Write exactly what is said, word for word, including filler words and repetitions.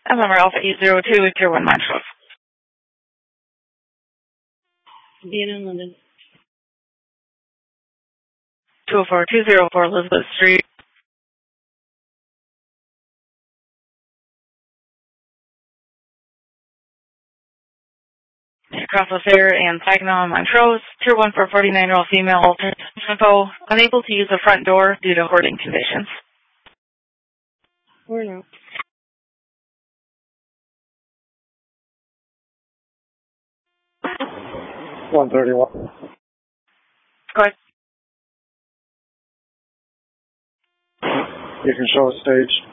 November Alpha eight zero two, Tier one Montrose. Vienna, London. two oh four two oh four Elizabeth Street. Crosswell Fair and Saginaw, Montrose. Tier one for forty-nine-year-old female alternate info. Unable to use the front door due to hoarding conditions. Or no. one thirty-one. Go ahead. You can show a stage.